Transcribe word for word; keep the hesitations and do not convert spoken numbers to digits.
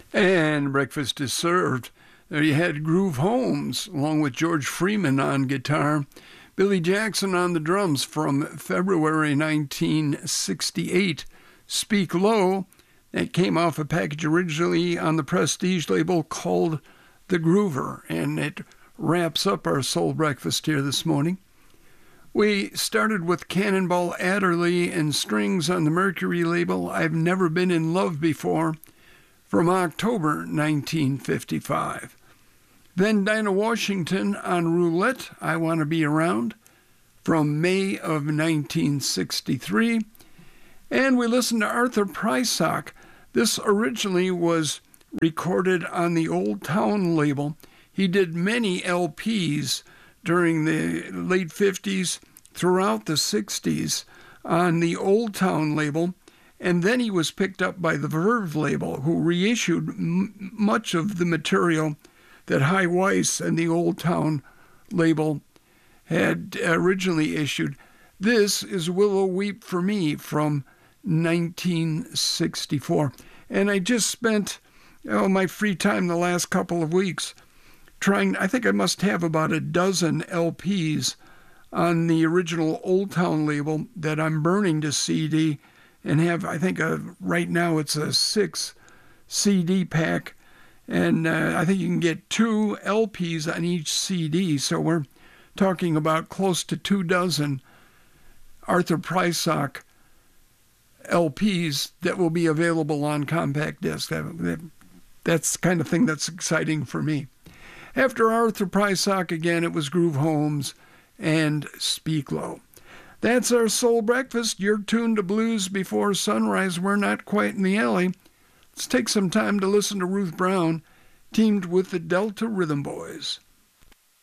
And breakfast is served. There you had Groove Holmes, along with George Freeman on guitar, Billy Jackson on the drums from February nineteen sixty-eight. Speak Low, that came off a package originally on the Prestige label called The Groover, and it wraps up our Soul Breakfast here this morning. We started with Cannonball Adderley and Strings on the Mercury label, I've Never Been in Love Before, from October nineteen fifty-five. Then Dinah Washington on Roulette, I Want to Be Around, from May of nineteen sixty-three. And we listened to Arthur Prysock. This originally was recorded on the Old Town label. He did many L Ps during the late fifties, throughout the sixties, on the Old Town label. And then he was picked up by the Verve label, who reissued m- much of the material that High Weiss and the Old Town label had originally issued. This is Willow Weep for Me from nineteen sixty-four. And I just spent oh, my free time the last couple of weeks trying, I think I must have about a dozen L Ps on the original Old Town label that I'm burning to C D and have, I think, a, right now it's a six C D pack, and uh, I think you can get two L Ps on each C D, so we're talking about close to two dozen Arthur Prysock L Ps that will be available on compact disc. That, that's the kind of thing that's exciting for me. After Arthur Prysock, again, it was Groove Holmes and Speak Low. That's our Soul Breakfast. You're tuned to Blues Before Sunrise. We're not quite in the alley. Let's take some time to listen to Ruth Brown, teamed with the Delta Rhythm Boys.